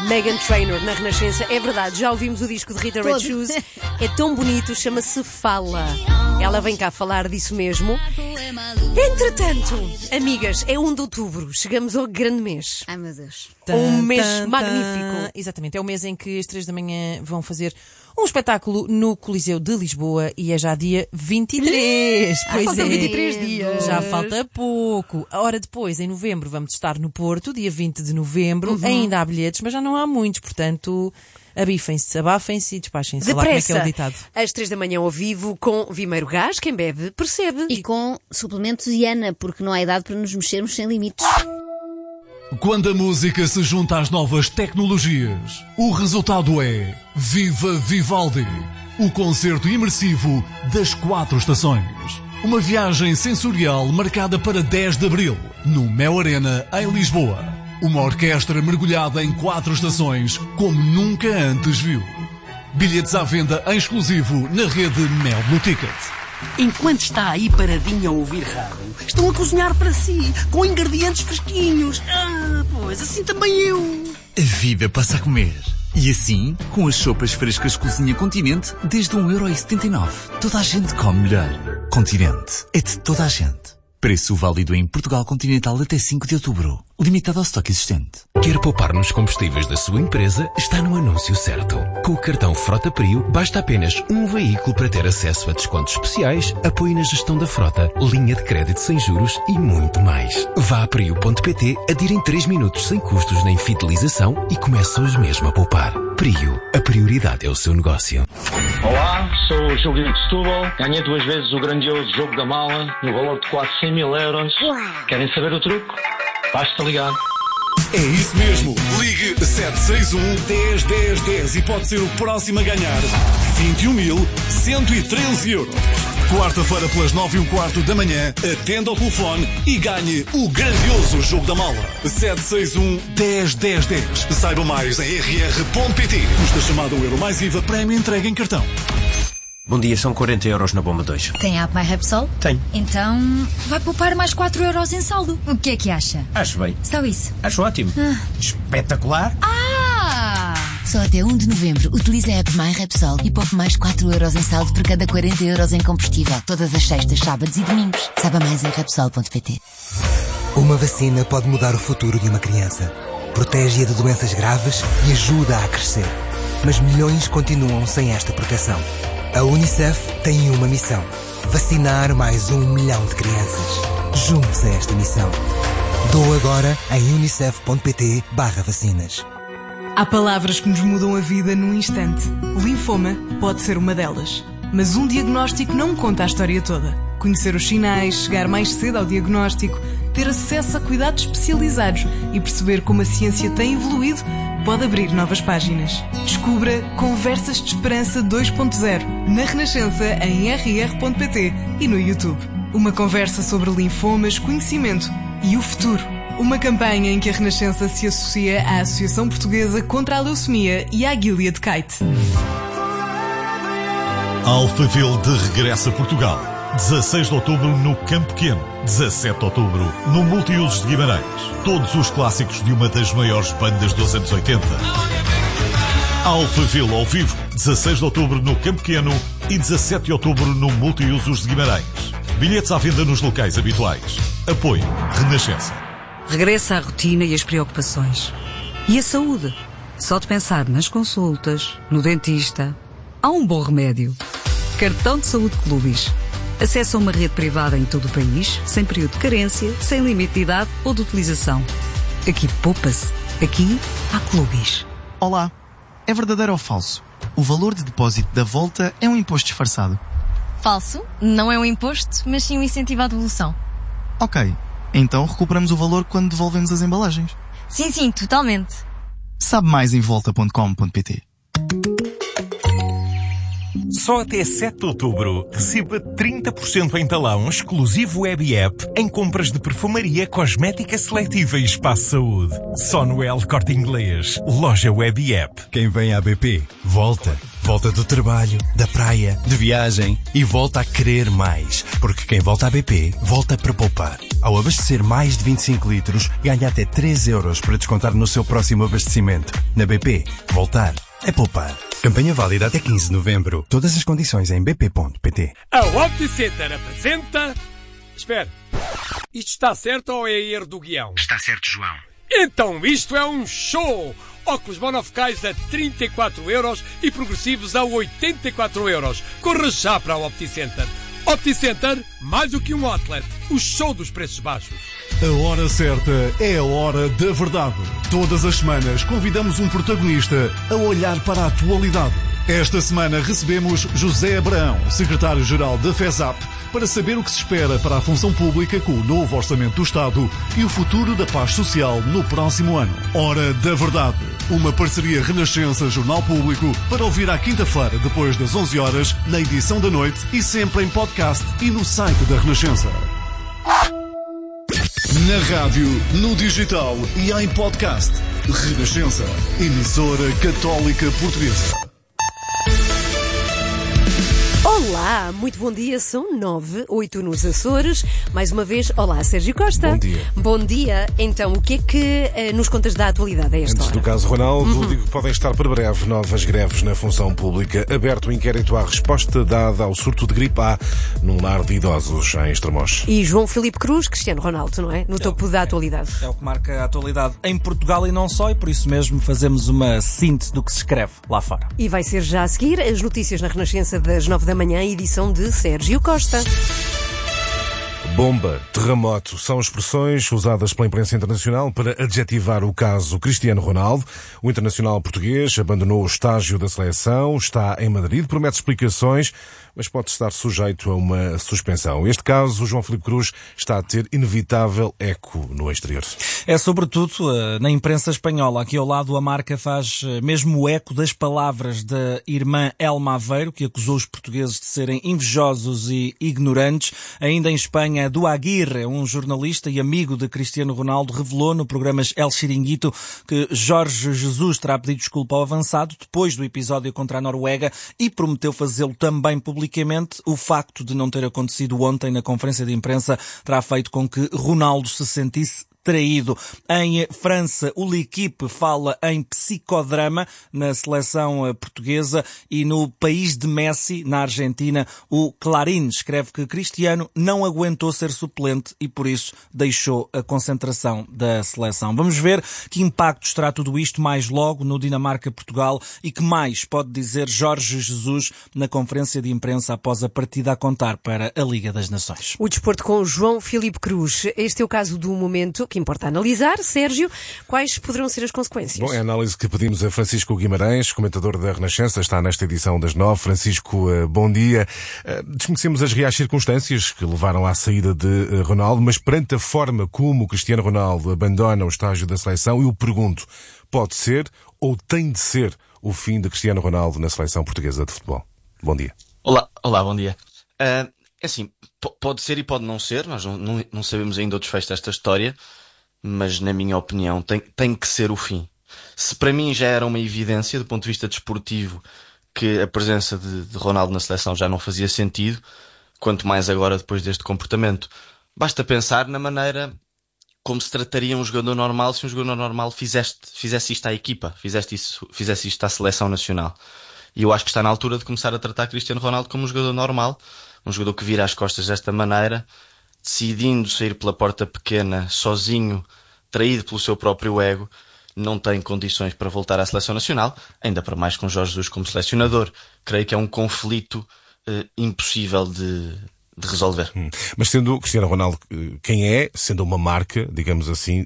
Meghan Trainor na Renascença. É verdade, já ouvimos o disco de Rita Red Shoes. É tão bonito, chama-se Fala. Ela vem cá falar disso mesmo. Entretanto, amigas, é 1 de outubro. Chegamos ao grande mês. Ai, meu Deus. Um mês magnífico. Exatamente, é o mês em que às 3 da manhã vão fazer um espetáculo no Coliseu de Lisboa e é já dia 23. Pois faltam é. 23 dias. Já falta pouco. A hora depois, em novembro, vamos estar no Porto, dia 20 de novembro. Ainda há bilhetes, mas já não há muitos, portanto, abifem-se, abafem-se e despachem-se. Sei lá como é que é o ditado. Às 3 da manhã ao vivo, com Vimeiro Gás, quem bebe percebe. E com suplementos Iana, porque não há idade para nos mexermos sem limites. Quando a música se junta às novas tecnologias, o resultado é Viva Vivaldi, o concerto imersivo das 4 estações. Uma viagem sensorial marcada para 10 de abril, no Mel Arena, em Lisboa. Uma orquestra mergulhada em 4 estações, como nunca antes viu. Bilhetes à venda em exclusivo na rede Mel Blue Ticket. Enquanto está aí paradinho a ouvir rádio, estão a cozinhar para si, com ingredientes fresquinhos. Pois assim também eu. A vida passa a comer. E assim, com as sopas frescas Cozinha Continente, desde 1,79€. Toda a gente come melhor. Continente é de toda a gente. Preço válido em Portugal Continental até 5 de outubro. Limitado ao estoque existente. Quer poupar nos combustíveis da sua empresa? Está no anúncio certo. Com o cartão Frota Prio, basta apenas um veículo para ter acesso a descontos especiais, apoio na gestão da frota, linha de crédito sem juros e muito mais. Vá a prio.pt, adira em 3 minutos sem custos nem fidelização e comece hoje mesmo a poupar. Prio, a prioridade é o seu negócio. Olá, sou o Gilguinho de Setúbal. Ganhei 2 vezes o grandioso jogo da mala, no valor de quase 100.000€. Querem saber o truque? Basta ligar. É isso mesmo. Ligue 761-10-10-10 e pode ser o próximo a ganhar 21.113€. Quarta-feira pelas 9h15 da manhã, atenda ao telefone e ganhe o grandioso jogo da mala. 761-10-10-10. Saiba mais em rr.pt. Custa chamada €1 mais IVA, prémio entregue em cartão. Bom dia, são 40€ na bomba 2. Tem a app My Repsol? Tenho. Então vai poupar mais 4€ em saldo. O que é que acha? Acho bem. Só isso? Acho ótimo. Espetacular. Só até 1 de novembro utilize a app My Repsol e poupe mais 4€ em saldo por cada 40€ em combustível. Todas as sextas, sábados e domingos. Saiba mais em Repsol.pt. Uma vacina pode mudar o futuro de uma criança. Protege-a de doenças graves e ajuda a crescer. Mas milhões continuam sem esta proteção. A Unicef tem uma missão: vacinar mais 1 milhão de crianças. Junte-se a esta missão. Doa agora em unicef.pt/vacinas. Há palavras que nos mudam a vida num instante. Linfoma pode ser uma delas. Mas um diagnóstico não conta a história toda. Conhecer os sinais, chegar mais cedo ao diagnóstico, ter acesso a cuidados especializados e perceber como a ciência tem evoluído pode abrir novas páginas. Descubra Conversas de Esperança 2.0 na Renascença em rr.pt e no YouTube. Uma conversa sobre linfomas, conhecimento e o futuro. Uma campanha em que a Renascença se associa à Associação Portuguesa contra a Leucemia e à Gilead Kite. Alphaville de regresso a Portugal. 16 de outubro no Campo Pequeno. 17 de outubro no Multiusos de Guimarães. Todos os clássicos de uma das maiores bandas dos anos 80. Alphaville ao vivo. 16 de outubro no Campo Pequeno e 17 de outubro no Multiusos de Guimarães. Bilhetes à venda nos locais habituais. Apoio Renascença. Regressa à rotina e às preocupações. E a saúde? Só de pensar nas consultas, no dentista, há um bom remédio. Cartão de Saúde Clubis. Acesso a uma rede privada em todo o país, sem período de carência, sem limite de idade ou de utilização. Aqui poupa-se. Aqui há Clubis. Olá. É verdadeiro ou falso? O valor de depósito da Volta é um imposto disfarçado. Falso. Não é um imposto, mas sim um incentivo à devolução. Ok. Então recuperamos o valor quando devolvemos as embalagens. Sim, totalmente. Sabe mais em volta.com.pt. Só até 7 de outubro receba 30% em talão exclusivo Web App em compras de perfumaria, cosmética seletiva e espaço saúde. Só no El Corte Inglês. Loja Web App. Quem vem à BP, volta. Volta do trabalho, da praia, de viagem e volta a querer mais. Porque quem volta à BP, volta para poupar. Ao abastecer mais de 25 litros, ganha até 3 euros para descontar no seu próximo abastecimento. Na BP, voltar é poupar. Campanha válida até 15 de novembro. Todas as condições em bp.pt. A OptiCenter apresenta... Espera, isto está certo ou é erro do guião? Está certo, João. Então isto é um show! Óculos monofocais a 34 euros e progressivos a 84 euros. Corra já para a OptiCenter. OptiCenter, mais do que um outlet. O show dos preços baixos. A hora certa é a hora da verdade. Todas as semanas convidamos um protagonista a olhar para a atualidade. Esta semana recebemos José Abraão, secretário-geral da FESAP, para saber o que se espera para a função pública com o novo Orçamento do Estado e o futuro da paz social no próximo ano. Hora da Verdade, uma parceria Renascença Jornal Público para ouvir à quinta-feira depois das 11 horas, na edição da noite e sempre em podcast e no site da Renascença. Na rádio, no digital e em podcast. Renascença, emissora católica portuguesa. Olá, muito bom dia, são 9:08 nos Açores. Mais uma vez, olá Sérgio Costa. Bom dia. Bom dia. Então, o que é que nos contas da atualidade a esta Antes hora? do caso Ronaldo, digo que podem estar para breve novas greves na função pública. Aberto o inquérito à resposta dada ao surto de gripe A num lar de idosos em Estremoz. E João Filipe Cruz, Cristiano Ronaldo, não é? No topo da atualidade. É o que marca a atualidade em Portugal e não só, e por isso mesmo fazemos uma síntese do que se escreve lá fora. E vai ser já a seguir as notícias na Renascença das 9 da manhã, edição de Sérgio Costa. Bomba, terremoto, são expressões usadas pela imprensa internacional para adjetivar o caso Cristiano Ronaldo. O internacional português abandonou o estágio da seleção, está em Madrid, promete explicações, mas pode estar sujeito a uma suspensão. Este caso, o João Filipe Cruz está a ter inevitável eco no exterior. É sobretudo na imprensa espanhola. Aqui ao lado a marca faz mesmo o eco das palavras da irmã Elma Aveiro, que acusou os portugueses de serem invejosos e ignorantes. Ainda em Espanha, Edu Aguirre, um jornalista e amigo de Cristiano Ronaldo, revelou no programa El Chiringuito que Jorge Jesus terá pedido desculpa ao avançado depois do episódio contra a Noruega e prometeu fazê-lo também publicamente. O facto de não ter acontecido ontem na conferência de imprensa terá feito com que Ronaldo se sentisse traído. Em França, o L'Équipe fala em psicodrama na seleção portuguesa e no país de Messi, na Argentina, o Clarín escreve que Cristiano não aguentou ser suplente e por isso deixou a concentração da seleção. Vamos ver que impactos terá tudo isto mais logo no Dinamarca-Portugal e que mais pode dizer Jorge Jesus na conferência de imprensa após a partida a contar para a Liga das Nações. O desporto com João Filipe Cruz. Este é o caso do momento que importa analisar. Sérgio, quais poderão ser as consequências? Bom, é a análise que pedimos a Francisco Guimarães, comentador da Renascença, está nesta edição das 9. Francisco, bom dia. Desconhecemos as reais circunstâncias que levaram à saída de Ronaldo, mas perante a forma como o Cristiano Ronaldo abandona o estágio da seleção, eu pergunto, pode ser ou tem de ser o fim de Cristiano Ronaldo na seleção portuguesa de futebol? Bom dia. Olá, bom dia. É assim, pode ser e pode não ser, nós não sabemos ainda o desfecho desta história, mas na minha opinião tem que ser o fim. Se para mim já era uma evidência do ponto de vista desportivo que a presença de Ronaldo na seleção já não fazia sentido, quanto mais agora depois deste comportamento. Basta pensar na maneira como se trataria um jogador normal se um jogador normal fizesse isto à equipa, fizesse isto à seleção nacional. E eu acho que está na altura de começar a tratar Cristiano Ronaldo como um jogador normal, um jogador que vira as costas desta maneira, decidindo sair pela porta pequena, sozinho, traído pelo seu próprio ego, não tem condições para voltar à seleção nacional, ainda para mais com Jorge Jesus como selecionador. Creio que é um conflito impossível de resolver. Mas sendo Cristiano Ronaldo quem é, sendo uma marca, digamos assim,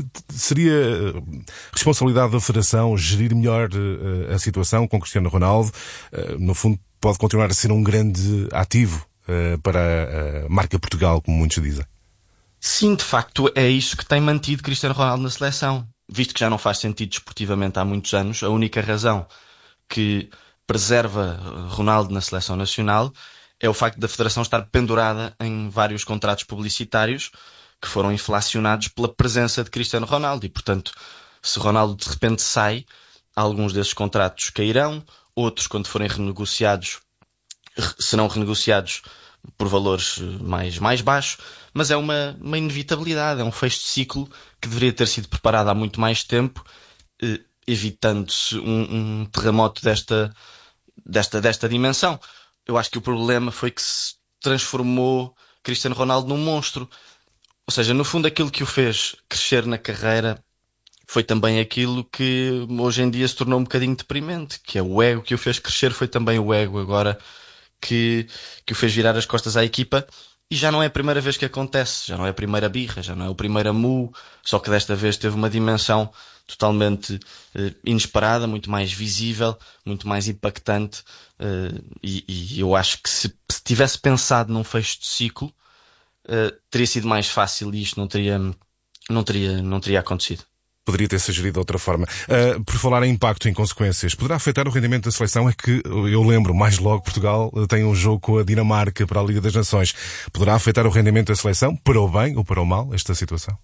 seria responsabilidade da Federação gerir melhor a situação com Cristiano Ronaldo? No fundo, pode continuar a ser um grande ativo para a marca Portugal, como muitos dizem. Sim, de facto, é isso que tem mantido Cristiano Ronaldo na seleção. Visto que já não faz sentido desportivamente há muitos anos, a única razão que preserva Ronaldo na seleção nacional é o facto da Federação estar pendurada em vários contratos publicitários que foram inflacionados pela presença de Cristiano Ronaldo. E, portanto, se Ronaldo de repente sai, alguns desses contratos cairão, outros, quando forem renegociados, serão renegociados por valores mais baixos, mas é uma inevitabilidade, é um fecho de ciclo que deveria ter sido preparado há muito mais tempo, evitando-se um terremoto desta dimensão. Eu acho que o problema foi que se transformou Cristiano Ronaldo num monstro. Ou seja, no fundo aquilo que o fez crescer na carreira foi também aquilo que hoje em dia se tornou um bocadinho deprimente, que é o ego que o fez crescer, foi também o ego agora que o fez virar as costas à equipa. E já não é a primeira vez que acontece, já não é a primeira birra, já não é o primeiro amu, só que desta vez teve uma dimensão totalmente inesperada, muito mais visível, muito mais impactante, e eu acho que se tivesse pensado num fecho de ciclo, teria sido mais fácil e isto não teria acontecido. Poderia ter sido gerido de outra forma. Por falar em impacto, em consequências, poderá afetar o rendimento da seleção? É que, eu lembro, mais logo, Portugal tem um jogo com a Dinamarca para a Liga das Nações. Poderá afetar o rendimento da seleção, para o bem ou para o mal, esta situação?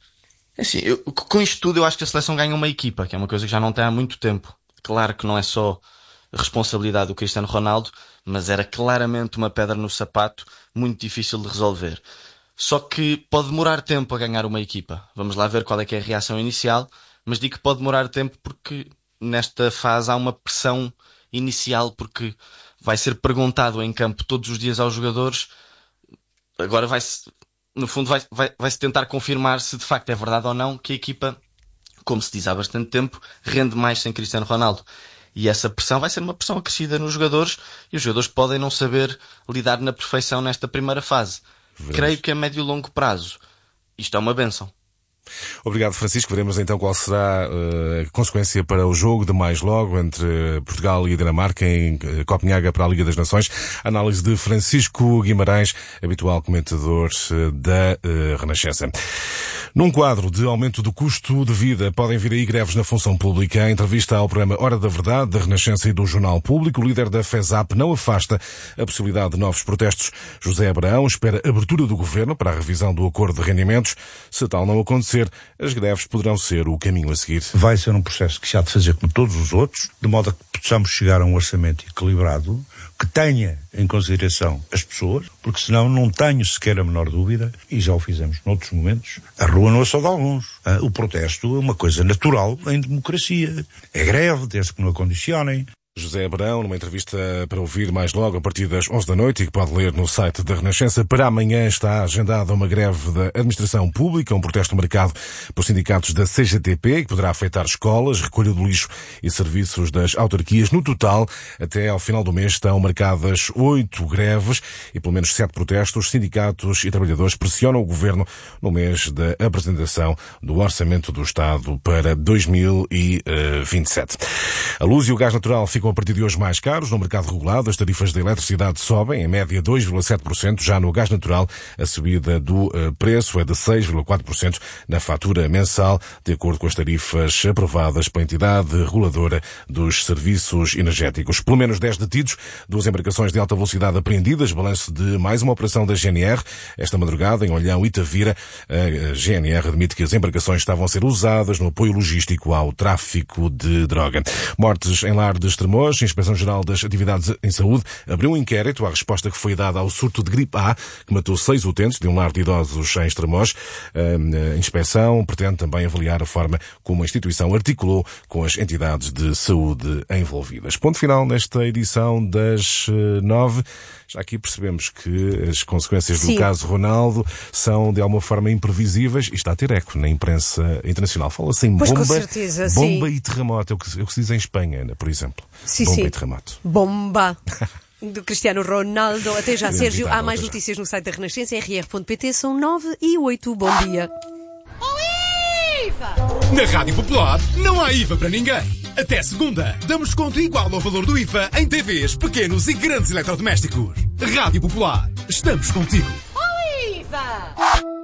Assim, com isto tudo, eu acho que a seleção ganha uma equipa, que é uma coisa que já não tem há muito tempo. Claro que não é só a responsabilidade do Cristiano Ronaldo, mas era claramente uma pedra no sapato, muito difícil de resolver. Só que pode demorar tempo a ganhar uma equipa. Vamos lá ver qual é que é a reação inicial, mas digo que pode demorar tempo porque nesta fase há uma pressão inicial, porque vai ser perguntado em campo todos os dias aos jogadores. Agora no fundo vai-se tentar confirmar se de facto é verdade ou não que a equipa, como se diz há bastante tempo, rende mais sem Cristiano Ronaldo. E essa pressão vai ser uma pressão acrescida nos jogadores, e os jogadores podem não saber lidar na perfeição nesta primeira fase. Creio que a médio e longo prazo isto é uma bênção. Obrigado, Francisco. Veremos então qual será a consequência para o jogo de mais logo entre Portugal e a Dinamarca em Copenhaga para a Liga das Nações. Análise de Francisco Guimarães, habitual comentador da Renascença. Num quadro de aumento do custo de vida, podem vir aí greves na função pública. Em entrevista ao programa Hora da Verdade, da Renascença e do Jornal Público, o líder da FESAP não afasta a possibilidade de novos protestos. José Abraão espera abertura do Governo para a revisão do acordo de rendimentos. Se tal não acontecer, as greves poderão ser o caminho a seguir. Vai ser um processo que se há de fazer como todos os outros, de modo a que possamos chegar a um orçamento equilibrado, que tenha em consideração as pessoas, porque senão não tenho sequer a menor dúvida, e já o fizemos noutros momentos, a rua não é só de alguns. O protesto é uma coisa natural em democracia. É greve, desde que não a condicionem. José Abraão, numa entrevista para ouvir mais logo a partir das 11 da noite e que pode ler no site da Renascença. Para amanhã está agendada uma greve da administração pública, um protesto marcado por sindicatos da CGTP, que poderá afetar escolas, recolha do lixo e serviços das autarquias. No total, até ao final do mês estão marcadas 8 greves e pelo menos 7 protestos. Sindicatos e trabalhadores pressionam o Governo no mês da apresentação do Orçamento do Estado para 2027. A luz e o gás natural ficam a partir de hoje mais caros. No mercado regulado, as tarifas da eletricidade sobem, em média 2,7%. Já no gás natural, a subida do preço é de 6,4% na fatura mensal, de acordo com as tarifas aprovadas pela entidade reguladora dos serviços energéticos. Pelo menos 10 detidos, 2 embarcações de alta velocidade apreendidas, balanço de mais uma operação da GNR. Esta madrugada, em Olhão e Tavira, a GNR admite que as embarcações estavam a ser usadas no apoio logístico ao tráfico de droga. Mortes em lar de Estremoz. A Inspeção-Geral das Atividades em Saúde abriu um inquérito à resposta que foi dada ao surto de gripe A, que matou 6 utentes de um lar de idosos em Estremoz. A inspeção pretende também avaliar a forma como a instituição articulou com as entidades de saúde envolvidas. Ponto final nesta edição das 9. Já aqui percebemos que as consequências do caso Ronaldo são de alguma forma imprevisíveis e está a ter eco na imprensa internacional. Fala-se em bomba e terremoto, é o que se diz em Espanha, por exemplo. Bomba e terremoto. Bomba. Do Cristiano Ronaldo. Até já, Sérgio. Há mais notícias no site da Renascença, rr.pt. São 9h08. Bom dia. Na Rádio Popular não há IVA para ninguém. Até segunda, damos desconto igual ao valor do IVA em TVs, pequenos e grandes eletrodomésticos. Rádio Popular, estamos contigo. IVA!